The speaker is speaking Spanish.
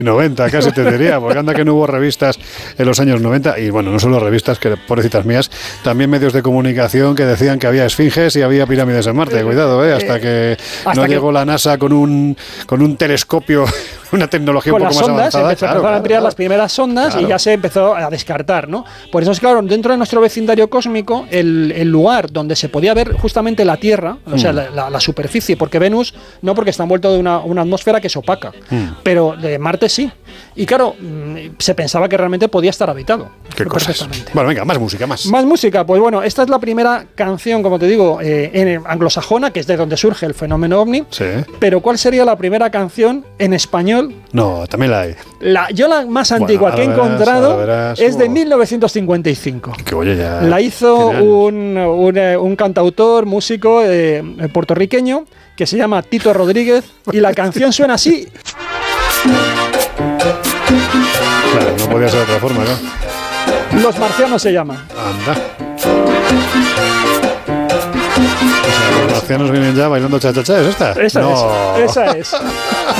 90, casi te diría, porque anda que no hubo revistas en los años 90, y bueno, no solo revistas, que pobrecitas mías, también medios de comunicación que decían que había esfinges y había pirámides en Marte, cuidado, hasta que llegó la NASA con un telescopio, una tecnología un poco más avanzada. Empezaron a ampliar las primeras sondas y ya se empezó a descartar, ¿no? Por eso es claro, dentro de nuestro vecindario cósmico, el lugar donde se podía ver justamente la Tierra, o sea, la superficie, porque Venus, no, porque está envuelto de una atmósfera que es opaca, pero de Marte sí. Y claro, se pensaba que realmente podía estar habitado. ¿Qué cosas? Bueno, venga, más música, más. Más música, pues bueno, esta es la primera canción, como te digo, en anglosajona, que es de donde surge el fenómeno ovni. Sí. Pero ¿cuál sería la primera canción en español? No, también la hay. Yo la más antigua que he encontrado es de 1955. Que oye, ya la hizo un cantautor, músico puertorriqueño que se llama Tito Rodríguez y la canción suena así. Claro, no podía ser de otra forma, ¿no? Los marcianos se llama. Anda. O sea, los marcianos vienen ya bailando cha-cha-cha, ¿es esta? Esa es.